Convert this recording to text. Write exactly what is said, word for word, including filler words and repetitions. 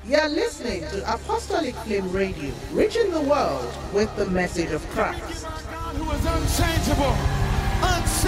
You're listening to Apostolic Flame Radio, reaching the world with the message of Christ. Who is unchangeable, unchangeable.